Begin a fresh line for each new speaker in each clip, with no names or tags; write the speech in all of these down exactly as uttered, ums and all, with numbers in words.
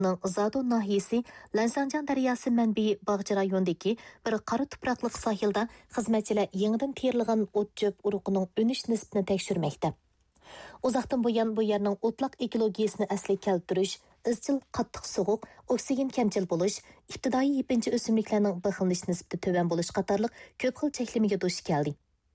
Guangdongның Задон нахиясы Лансанжан дариясы мәнбейі Бағжы райондaki bir qara tuproqliq sahilda xizmatchilar yangidan terilgan o't çöp uruqining o'nish nisbini tekshirmoqda. Uzoqdan buyon bu yerning o'tloq ekologiyasini asli keltirish, izchil qattiq sovuq, oksigen kamchil bo'lish, ibtidoiy yepinchi o'simliklarning bixilnish nisbati tuvan bo'lish qatorliq ko'p xil cheklimiga duch keldi.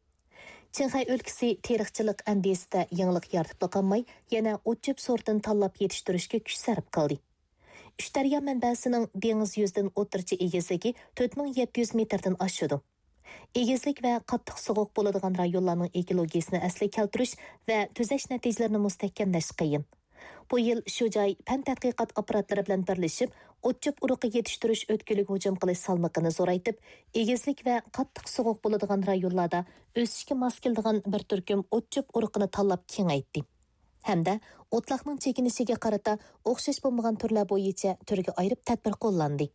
Qinghai o'lkasi tarixchilik andesida yangilik yaratib qolmay, yana o't-çöp sortini tanlab yetishtirishga kuch sarf qildi. Uch daryo manbasining dengiz yuzidan o'tirchi egizligi to'rt ming yetti yuz metrdan oshadi. Egizlik va qattiq sovuq bo'ladigan rayonlarning ekologiyasini asli keltirish va tuzash natijalarini mustahkamlash qiyin. Bu yil shu joy fan tadqiqot apparatlari bilan birlashib, o't-çöp uruqi yetishtirish o'tkirlik hujum qilish salmoqini zo'raytib, egizlik va qattiq sovuq bo'ladigan rayonlarda o'sishga mos keladigan bir turkum o't-çöp uruqini tanlab kengaytdi. Hamda o'tloqning chekinishiga qarata o'xshash bo'lmagan turlar bo'yicha turga ayirib tadbir qo'llandi.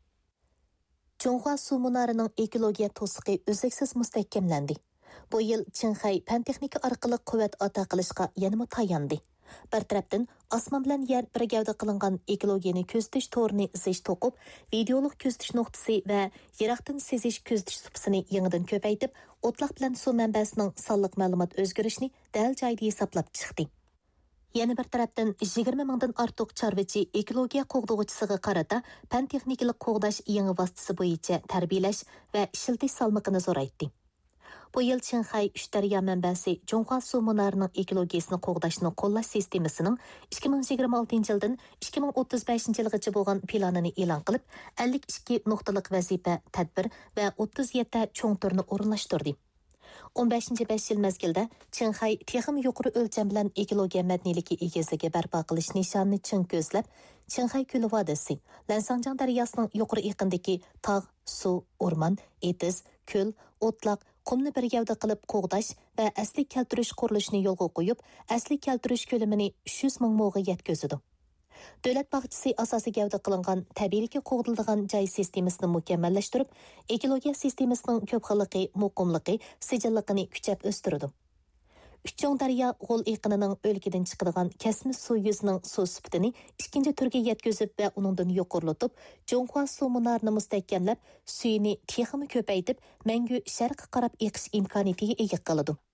Chonghua suv munorining ekologiya to'siqi uzluksiz mustahkamlandi. Bu yil Qinghai fan texnika orqali quvvat ata qilishga yanama tayandi. Bir tarafdan osmon bilan yer bir gavda qilingan ekologiyani ko'zitish to'rini izish to'qib, videolik ko'zitish nuqtasi va yiroqdan sezish ko'zitish supasini yangidan ko'paytib, o'tloq bilan suv manbasining sonliq ma'lumot o'zgarishini dal joyda hisoblab chiqdi. Yana bir tarafdan yigirma mingdan ortiq chorvachi ekologiya qo'g'dug'uchisiga qarata fan texnikalik qo'g'dash yangi vositasi bo'yicha tarbiyalash va ishiltish salmoqini zo'raytdi. Bu yil Qinghai uch daryo manbasi Chonghua suv munorining ekologiyasini qo'g'dashni qo'llash sistemasining ikki ming yigirma oltinchi yildan ikki ming o'ttiz beshinchi yilgacha bo'lgan planini e'lon qilib, ellik ikki nuqtalik vazifa, tadbir va o'ttiz yetti cho'ng turni o'rinlashtirdi. o'n beshinchi besh yil mezgilda Qinghai texim yuqori o'lcham bilan ekologiya madaniyligi egizligi barpo qilish nishonini chin ko'zlab, Qinghai ko'li vodisi, Lansangjan daryosining yuqori yaqindagi tog', suv, o'rmon, etiz, ko'l, o'tloq, qumni bir gavda qilib qo'g'dash va asli keltirish qurilishini yo'lga qo'yib, asli keltirish ko'lamini uch yuz ming mo'ga yetkazadi. Davlat bog'chisi asosi gavda qilingan tabiiylikka qo'g'diladigan joy sistemasini mukammallashtirib, ekologiya sistemasining ko'p xilligi, muqimligi, sijilligini kuchab o'stiradi. Uchcho'ng daryo g'o'l eqinining o'lkadan chiqadigan kasmi suv yuzining suv sifatini ikkinchi turga yetkazib va uningdan yuqorilatib, Chonghua suv munorini mustahkamlab, suyini texmi ko'paytib, mangu sharqqa qarab eqish imkoniyatiga ega qiladi.